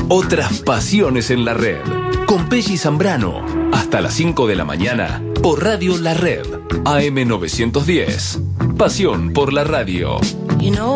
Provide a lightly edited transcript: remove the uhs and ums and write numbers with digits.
Otras pasiones en la red. Con Pelli Zambrano. Hasta las 5 de la mañana. Por Radio La Red. AM 910. Pasión por la radio. You know